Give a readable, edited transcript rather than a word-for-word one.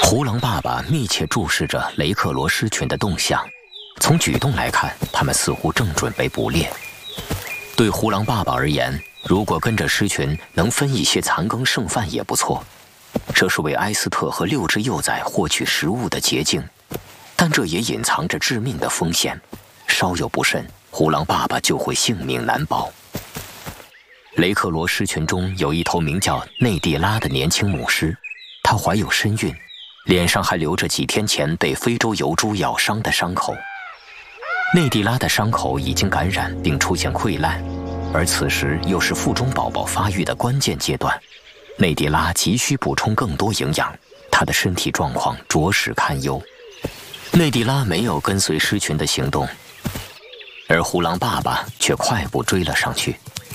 胡狼爸爸密切注视着雷克罗狮群的动向，从举动来看，他们似乎正准备捕猎。对胡狼爸爸而言，如果跟着狮群能分一些残羹剩饭也不错，这是为埃斯特和6只幼崽获取食物的捷径，但这也隐藏着致命的风险，稍有不慎，胡狼爸爸就会性命难保。雷克罗狮群中有一头名叫内蒂拉的年轻母狮，她怀有身孕，脸上还留着几天前被非洲疣猪咬伤的伤口。内蒂拉的伤口已经感染并出现溃烂，而此时又是腹中宝宝发育的关键阶段，内蒂拉急需补充更多营养，她的身体状况着实堪忧。内蒂拉没有跟随狮群的行动，而胡狼爸爸却快步追了上去。